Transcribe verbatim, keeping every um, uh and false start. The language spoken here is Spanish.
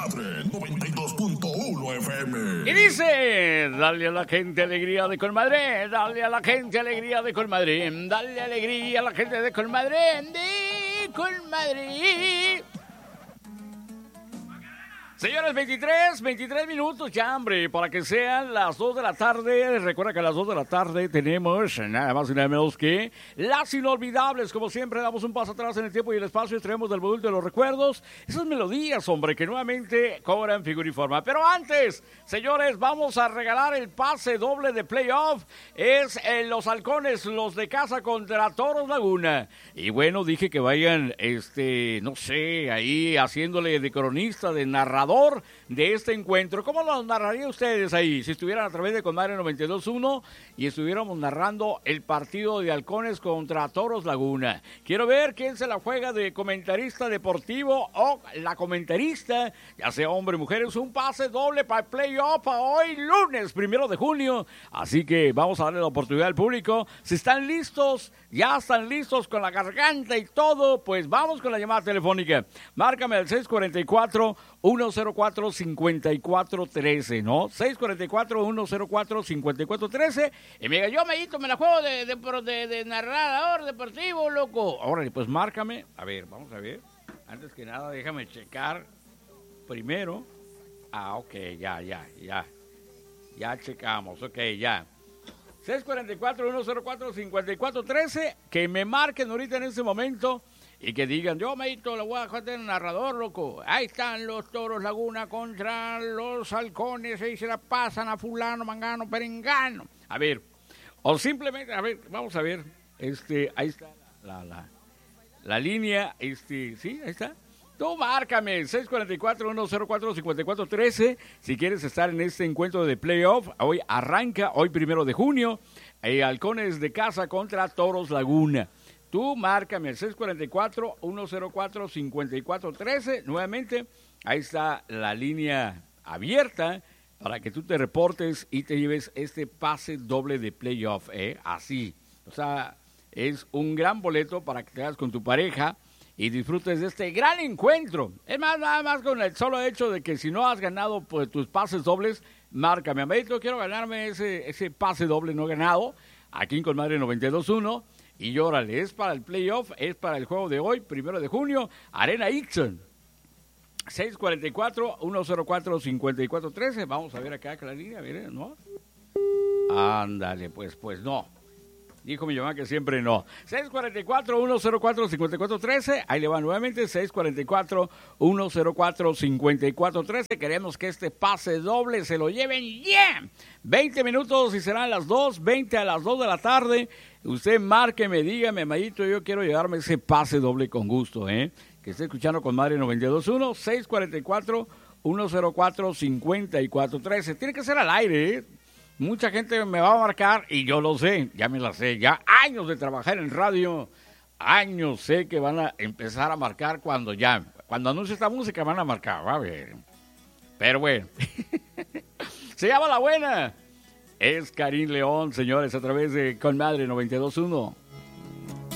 Madre noventa y dos punto uno F M. Y dice, dale a la gente alegría de Colmadre, dale a la gente alegría de Colmadre, dale alegría a la gente de Colmadre, de Colmadre. Señores, veintitrés, veintitrés minutos ya, hombre, para que sean las dos de la tarde. Recuerda que a las dos de la tarde tenemos nada más y nada menos que las inolvidables. Como siempre, damos un paso atrás en el tiempo y el espacio y traemos del baúl de los recuerdos esas melodías, hombre, que nuevamente cobran figura y forma. Pero antes, señores, vamos a regalar el pase doble de playoff. Es en los Halcones, los de casa contra Toros Laguna. Y bueno, dije que vayan, este, no sé, ahí haciéndole de cronista, de narrador de este encuentro. ¿Cómo lo narrarían ustedes ahí si estuvieran a través de Colmadre noventa y dos punto uno y estuviéramos narrando el partido de Halcones contra Toros Laguna? Quiero ver quién se la juega de comentarista deportivo o la comentarista, ya sea hombre o mujer. Es un pase doble para el playoff para hoy lunes primero de junio, así que vamos a darle la oportunidad al público. Si están listos, ya están listos con la garganta y todo, pues vamos con la llamada telefónica. Márcame al seis cuatro cuatro, uno cero cuatro, cinco cuatro uno tres, ¿no? seis cuatro cuatro, uno cero cuatro, cinco cuatro uno tres. Y me diga, yo, Mayito, me la juego de, de, de, de narrador deportivo, loco. Ahora, pues márcame. A ver, vamos a ver. Antes que nada, déjame checar primero. Ah, ok, ya, ya, ya. Ya checamos, ok, ya. seis cuatro cuatro, uno cero cuatro, cinco cuatro uno tres. Que me marquen ahorita en este momento. Y que digan, yo, Mayito, le voy a dejar de narrador, loco. Ahí están los Toros Laguna contra los Halcones. Ahí se la pasan a fulano, mangano, perengano. A ver, o simplemente, a ver, vamos a ver. Este, ahí está la, la, la línea, este, sí, ahí está. Tú márcame, seis cuatro cuatro, uno cero cuatro, cinco cuatro uno tres. Si quieres estar en este encuentro de playoff, hoy arranca, hoy primero de junio. Eh, Halcones de casa contra Toros Laguna. Tú márcame el seis cuatro cuatro, uno cero cuatro, cinco cuatro uno tres. Nuevamente, ahí está la línea abierta para que tú te reportes y te lleves este pase doble de playoff, ¿eh? Así. O sea, es un gran boleto para que te hagas con tu pareja y disfrutes de este gran encuentro. Es más, nada más con el solo hecho de que si no has ganado pues, tus pases dobles, márcame. Américo, quiero ganarme ese, ese pase doble no ganado aquí en Colmadre noventa y dos punto uno. Y órale, es para el playoff, es para el juego de hoy, primero de junio, Arena Ixon. seis cuatro cuatro, uno cero cuatro, cinco cuatro uno tres. Vamos a ver acá que la línea, miren, ¿no? Ándale, pues, pues no. Dijo mi mamá que siempre no. seis cuatro cuatro, uno cero cuatro, cinco cuatro uno tres. Ahí le va nuevamente, seis cuatro cuatro, uno cero cuatro, cinco cuatro uno tres. Queremos que este pase doble se lo lleven ya. Yeah. veinte minutos y serán las dos, veinte a las dos de la tarde. Usted márqueme, dígame, Mayito, yo quiero llevarme ese pase doble con gusto, ¿eh? Que esté escuchando con Madre noventa y dos punto uno, seis cuatro cuatro, uno cero cuatro, cinco cuatro uno tres. Tiene que ser al aire, ¿eh? Mucha gente me va a marcar y yo lo sé, ya me la sé, ya años de trabajar en radio, años sé que van a empezar a marcar cuando ya, cuando anuncie esta música van a marcar, va a ver. Pero bueno, se llama La Buena. Es Karim León, señores, a través de Colmadre noventa y dos punto uno.